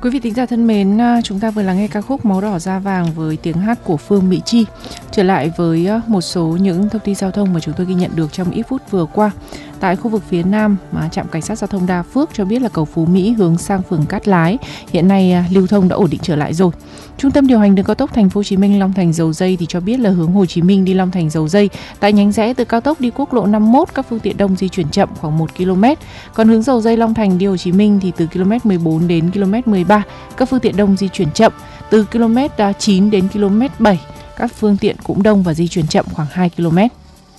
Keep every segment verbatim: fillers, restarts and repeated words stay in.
Quý vị thính giả thân mến, chúng ta vừa lắng nghe ca khúc Máu đỏ da vàng với tiếng hát của Phương Mỹ Chi. Trở lại với một số những thông tin giao thông mà chúng tôi ghi nhận được trong ít phút vừa qua. Tại khu vực phía Nam, mà trạm cảnh sát giao thông Đa Phước cho biết là cầu Phú Mỹ hướng sang phường Cát Lái hiện nay lưu thông đã ổn định trở lại rồi. Trung tâm điều hành đường cao tốc Thành phố Hồ Chí Minh Long Thành Dầu Dây thì cho biết là hướng Hồ Chí Minh đi Long Thành Dầu Dây tại nhánh rẽ từ cao tốc đi quốc lộ năm mươi mốt, các phương tiện đông di chuyển chậm khoảng một ki lô mét. Còn hướng Dầu Dây Long Thành đi Hồ Chí Minh thì từ ki lô mét mười bốn đến ki lô mét mười ba, các phương tiện đông di chuyển chậm. Từ ki lô mét chín đến ki lô mét bảy, các phương tiện cũng đông và di chuyển chậm khoảng hai ki lô mét.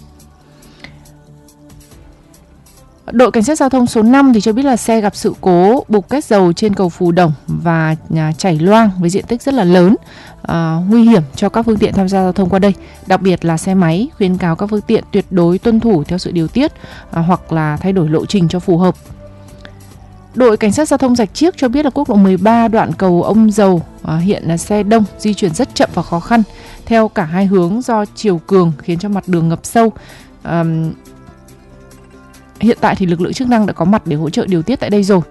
Đội cảnh sát giao thông số năm thì cho biết là xe gặp sự cố bục kết dầu trên cầu Phù Đồng và chảy loang với diện tích rất là lớn, à, nguy hiểm cho các phương tiện tham gia giao thông qua đây, đặc biệt là xe máy. Khuyến cáo các phương tiện tuyệt đối tuân thủ theo sự điều tiết à, hoặc là thay đổi lộ trình cho phù hợp. Đội cảnh sát giao thông Rạch Chiếc cho biết là quốc lộ mười ba đoạn cầu Ông Dầu à, hiện là xe đông di chuyển rất chậm và khó khăn theo cả hai hướng do chiều cường khiến cho mặt đường ngập sâu. À, Hiện tại thì lực lượng chức năng đã có mặt để hỗ trợ điều tiết tại đây rồi.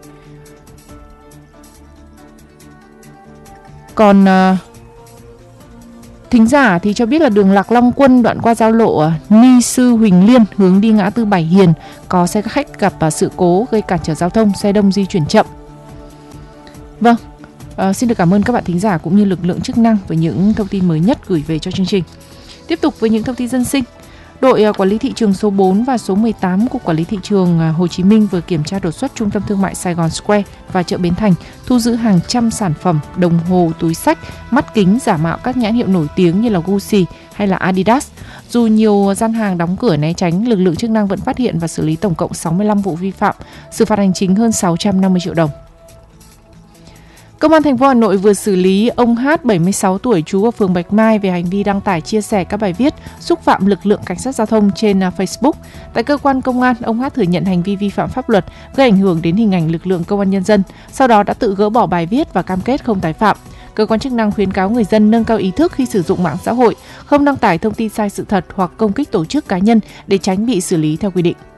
Còn uh, thính giả thì cho biết là đường Lạc Long Quân đoạn qua giao lộ uh, Ni Sư Huỳnh Liên hướng đi ngã tư Bảy Hiền có xe khách gặp uh, sự cố gây cản trở giao thông, xe đông di chuyển chậm. Vâng, uh, xin được cảm ơn các bạn thính giả cũng như lực lượng chức năng với những thông tin mới nhất gửi về cho chương trình. Tiếp tục với những thông tin dân sinh. Đội quản lý thị trường số bốn và số mười tám của Quản lý thị trường Hồ Chí Minh vừa kiểm tra đột xuất Trung tâm Thương mại Sài Gòn Square và chợ Bến Thành, thu giữ hàng trăm sản phẩm đồng hồ, túi xách, mắt kính giả mạo các nhãn hiệu nổi tiếng như là Gucci hay là Adidas. Dù nhiều gian hàng đóng cửa né tránh, lực lượng chức năng vẫn phát hiện và xử lý tổng cộng sáu mươi lăm vụ vi phạm, xử phạt hành chính hơn sáu trăm năm mươi triệu đồng. Công an thành phố Hà Nội vừa xử lý ông Hát, bảy mươi sáu tuổi, trú ở phường Bạch Mai về hành vi đăng tải chia sẻ các bài viết xúc phạm lực lượng cảnh sát giao thông trên Facebook. Tại cơ quan công an, ông Hát thừa nhận hành vi vi phạm pháp luật gây ảnh hưởng đến hình ảnh lực lượng công an nhân dân, sau đó đã tự gỡ bỏ bài viết và cam kết không tái phạm. Cơ quan chức năng khuyến cáo người dân nâng cao ý thức khi sử dụng mạng xã hội, không đăng tải thông tin sai sự thật hoặc công kích tổ chức cá nhân để tránh bị xử lý theo quy định.